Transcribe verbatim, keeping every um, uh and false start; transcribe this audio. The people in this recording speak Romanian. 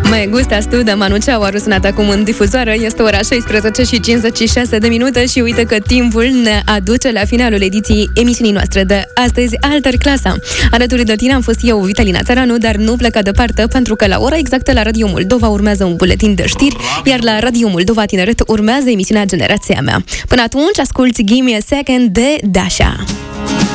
Me gustas tu de Manu Chao a răsunat acum în difuzoară. Este ora șaisprezece și cincizeci și șase de minute și uite că timpul ne aduce la finalul ediției emisiunii noastre de astăzi, Alter Clasa. Alături de tine am fost eu, Vitalina Țăranu, dar nu pleca departe, pentru că la ora exactă la Radio Moldova urmează un buletin de știri, iar la Radio Moldova Tineret urmează emisiunea Generația Mea. Până atunci, asculți Give Me a Second de Dasha.